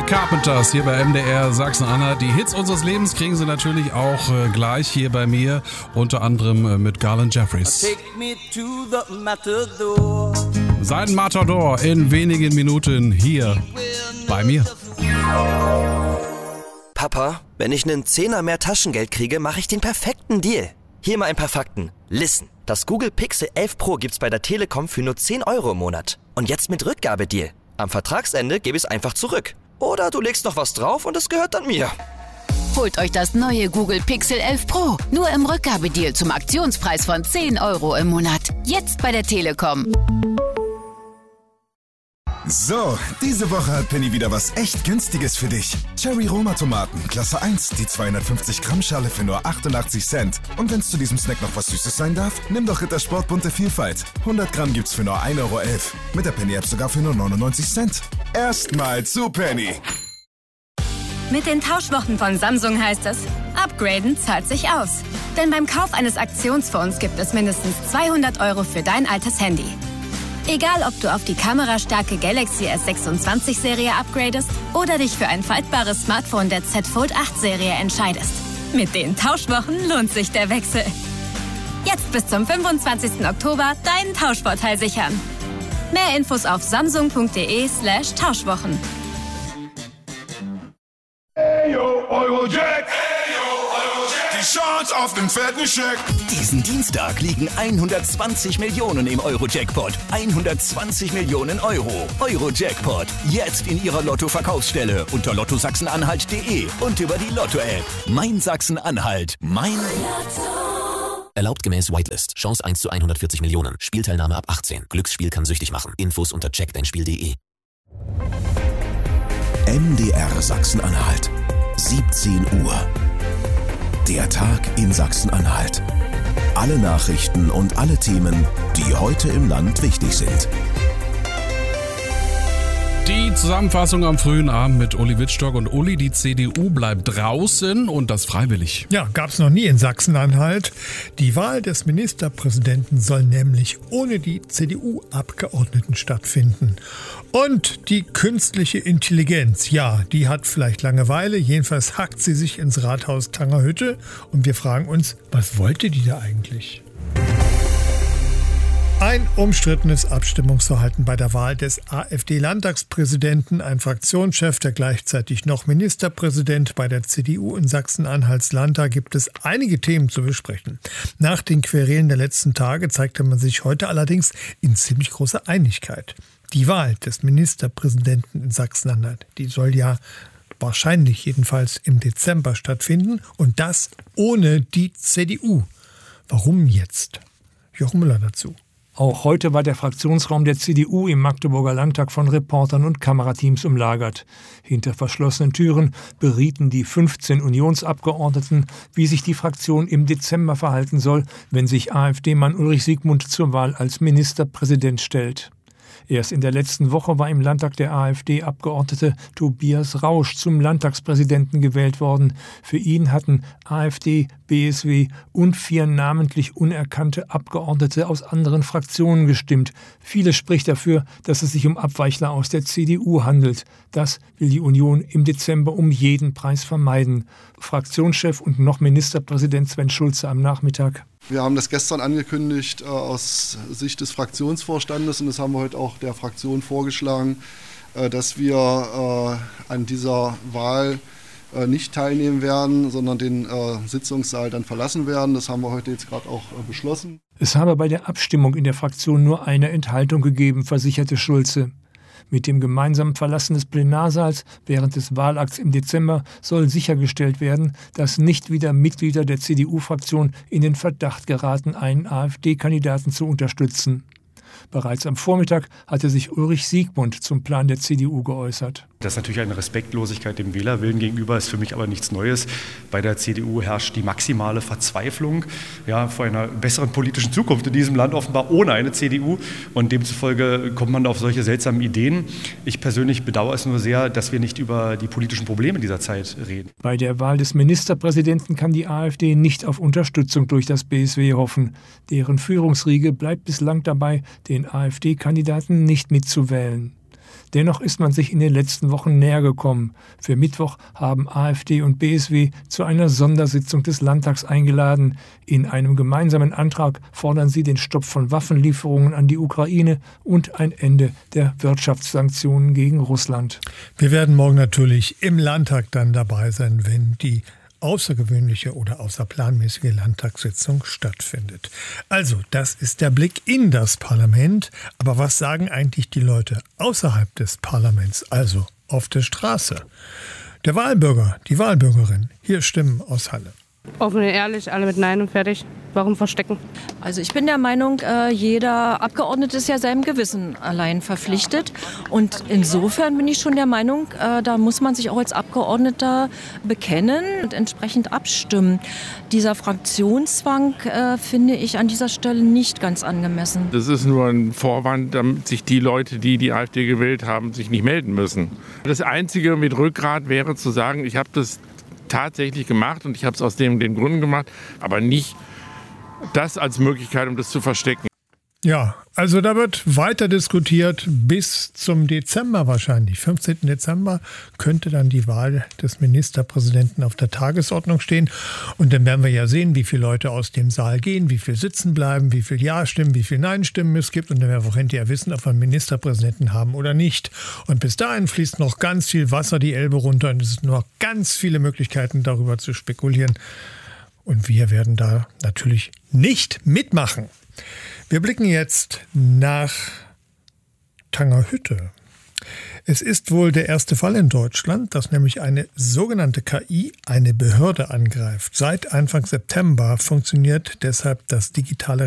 Carpenters hier bei MDR Sachsen-Anhalt. Die Hits unseres Lebens kriegen Sie natürlich auch gleich hier bei mir, unter anderem mit Garland Jeffries. Sein Matador in wenigen Minuten hier bei mir. Papa, wenn ich einen Zehner mehr Taschengeld kriege, mache ich den perfekten Deal. Hier mal ein paar Fakten. Listen, das Google Pixel 11 Pro gibt's bei der Telekom für nur 10 € im Monat. Und jetzt mit Rückgabedeal. Am Vertragsende gebe ich es einfach zurück. Oder du legst noch was drauf und es gehört dann mir. Holt euch das neue Google Pixel 11 Pro. Nur im Rückgabedeal zum Aktionspreis von 10 € im Monat. Jetzt bei der Telekom. So, diese Woche hat Penny wieder was echt Günstiges für dich. Cherry Roma Tomaten, Klasse 1, die 250 Gramm Schale für nur 88 Cent. Und wenn es zu diesem Snack noch was Süßes sein darf, nimm doch Rittersport bunte Vielfalt. 100 Gramm gibt's für nur 1,11 €. Mit der Penny App sogar für nur 99 Cent. Erstmal zu Penny. Mit den Tauschwochen von Samsung heißt es, upgraden zahlt sich aus. Denn beim Kauf eines Aktionsfonds gibt es mindestens 200 € für dein altes Handy. Egal, ob du auf die kamerastarke Galaxy S26-Serie upgradest oder dich für ein faltbares Smartphone der Z Fold 8-Serie entscheidest. Mit den Tauschwochen lohnt sich der Wechsel. Jetzt bis zum 25. Oktober deinen Tauschvorteil sichern. Mehr Infos auf samsung.de/Tauschwochen. Hey yo, Eurojack! Die Chance auf den fetten Scheck! Diesen Dienstag liegen 120 Millionen im Euro-Jackpot. 120 Millionen Euro. Euro-Jackpot. Jetzt in Ihrer Lotto-Verkaufsstelle unter lottosachsenanhalt.de und über die Lotto-App. Mein Sachsen-Anhalt. Mein Lotto. Erlaubt gemäß Whitelist. Chance 1 zu 140 Millionen. Spielteilnahme ab 18. Glücksspiel kann süchtig machen. Infos unter checkdeinspiel.de. MDR Sachsen-Anhalt. 17 Uhr. Der Tag in Sachsen-Anhalt. Alle Nachrichten und alle Themen, die heute im Land wichtig sind. Die Zusammenfassung am frühen Abend mit Uli Wittstock. Und Uli, die CDU bleibt draußen und das freiwillig. Ja, gab es noch nie in Sachsen-Anhalt. Die Wahl des Ministerpräsidenten soll nämlich ohne die CDU-Abgeordneten stattfinden. Und die künstliche Intelligenz, ja, die hat vielleicht Langeweile. Jedenfalls hackt sie sich ins Rathaus Tangerhütte. Und wir fragen uns, was wollte die da eigentlich? Ein umstrittenes Abstimmungsverhalten bei der Wahl des AfD-Landtagspräsidenten, ein Fraktionschef, der gleichzeitig noch Ministerpräsident bei der CDU in Sachsen-Anhalts Landtag, gibt es einige Themen zu besprechen. Nach den Querelen der letzten Tage zeigte man sich heute allerdings in ziemlich großer Einigkeit. Die Wahl des Ministerpräsidenten in Sachsen-Anhalt, die soll ja wahrscheinlich jedenfalls im Dezember stattfinden und das ohne die CDU. Warum jetzt? Jochen Müller dazu. Auch heute war der Fraktionsraum der CDU im Magdeburger Landtag von Reportern und Kamerateams umlagert. Hinter verschlossenen Türen berieten die 15 Unionsabgeordneten, wie sich die Fraktion im Dezember verhalten soll, wenn sich AfD-Mann Ulrich Siegmund zur Wahl als Ministerpräsident stellt. Erst in der letzten Woche war im Landtag der AfD-Abgeordnete Tobias Rausch zum Landtagspräsidenten gewählt worden. Für ihn hatten AfD, BSW und 4 namentlich unerkannte Abgeordnete aus anderen Fraktionen gestimmt. Vieles spricht dafür, dass es sich um Abweichler aus der CDU handelt. Das will die Union im Dezember um jeden Preis vermeiden. Fraktionschef und noch Ministerpräsident Sven Schulze am Nachmittag. Wir haben das gestern angekündigt aus Sicht des Fraktionsvorstandes und das haben wir heute auch der Fraktion vorgeschlagen, dass wir an dieser Wahl nicht teilnehmen werden, sondern den Sitzungssaal dann verlassen werden. Das haben wir heute jetzt gerade auch beschlossen. Es habe bei der Abstimmung in der Fraktion nur eine Enthaltung gegeben, versicherte Schulze. Mit dem gemeinsamen Verlassen des Plenarsaals während des Wahlakts im Dezember soll sichergestellt werden, dass nicht wieder Mitglieder der CDU-Fraktion in den Verdacht geraten, einen AfD-Kandidaten zu unterstützen. Bereits am Vormittag hatte sich Ulrich Siegmund zum Plan der CDU geäußert. Das ist natürlich eine Respektlosigkeit dem Wählerwillen gegenüber, ist für mich aber nichts Neues. Bei der CDU herrscht die maximale Verzweiflung vor einer besseren politischen Zukunft in diesem Land, offenbar ohne eine CDU. Und demzufolge kommt man auf solche seltsamen Ideen. Ich persönlich bedauere es nur sehr, dass wir nicht über die politischen Probleme dieser Zeit reden. Bei der Wahl des Ministerpräsidenten kann die AfD nicht auf Unterstützung durch das BSW hoffen. Deren Führungsriege bleibt bislang dabei, den AfD-Kandidaten nicht mitzuwählen. Dennoch ist man sich in den letzten Wochen näher gekommen. Für Mittwoch haben AfD und BSW zu einer Sondersitzung des Landtags eingeladen. In einem gemeinsamen Antrag fordern sie den Stopp von Waffenlieferungen an die Ukraine und ein Ende der Wirtschaftssanktionen gegen Russland. Wir werden morgen natürlich im Landtag dann dabei sein, wenn die außergewöhnliche oder außerplanmäßige Landtagssitzung stattfindet. Also, das ist der Blick in das Parlament. Aber was sagen eigentlich die Leute außerhalb des Parlaments, also auf der Straße? Der Wahlbürger, die Wahlbürgerin, hier Stimmen aus Halle. Offen und ehrlich, alle mit Nein und fertig. Warum verstecken? Also ich bin der Meinung, jeder Abgeordnete ist ja seinem Gewissen allein verpflichtet. Und insofern bin ich schon der Meinung, da muss man sich auch als Abgeordneter bekennen und entsprechend abstimmen. Dieser Fraktionszwang finde ich an dieser Stelle nicht ganz angemessen. Das ist nur ein Vorwand, damit sich die Leute, die die AfD gewählt haben, sich nicht melden müssen. Das Einzige mit Rückgrat wäre zu sagen, ich habe das tatsächlich gemacht und ich habe es aus den Gründen gemacht, aber nicht das als Möglichkeit, um das zu verstecken. Ja, also da wird weiter diskutiert bis zum Dezember wahrscheinlich. 15. Dezember könnte dann die Wahl des Ministerpräsidenten auf der Tagesordnung stehen. Und dann werden wir ja sehen, wie viele Leute aus dem Saal gehen, wie viel sitzen bleiben, wie viel Ja-Stimmen, wie viel Nein-Stimmen es gibt. Und dann werden wir auch hinterher wissen, ob wir einen Ministerpräsidenten haben oder nicht. Und bis dahin fließt noch ganz viel Wasser die Elbe runter. Und es sind noch ganz viele Möglichkeiten, darüber zu spekulieren. Und wir werden da natürlich nicht mitmachen. Wir blicken jetzt nach Tangerhütte. Es ist wohl der erste Fall in Deutschland, dass nämlich eine sogenannte KI eine Behörde angreift. Seit Anfang September funktioniert deshalb das digitale